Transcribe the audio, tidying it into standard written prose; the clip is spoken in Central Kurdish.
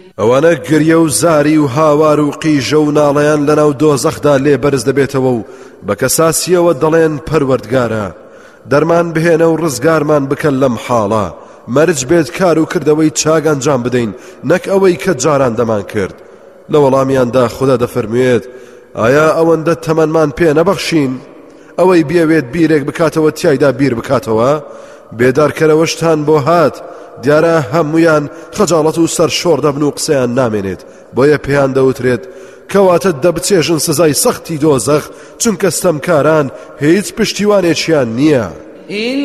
ئەوانە گریە و زاری و هاوار و قیژە و ناڵەیان لەناو دۆزەخدا لێ بەرز دەبێتەوە و بە کەساسیەوە دەڵێن پەروەردگارە دەرمان بهێنە و ڕزگارمان بکە لەم حاڵە مەرج بێت کار و کردەوەی چاک ئەنجام بدەین نەک ئەوەی کە جاران دەمان کرد. لە وەڵامیاندا خوددا دەفەرموێت ئایا ئەوەندە تەمەنمان پێ نەبەخشین ئەوەی بیاوێت بیرێک بکاتەوە تیایدا بیر بکاتەوە بێدارکەرەوەشتان بۆ هات دیارە هەمویان خەجاڵەت و سەر شۆڕ دەبن و قسەیان نامێنێت بۆیە پێیان دەوترێت کەواتە دەبچێژن سزای سەختی دۆزەخ چونکە ستەمکاران هیچ پشتیوانێکیان نییە.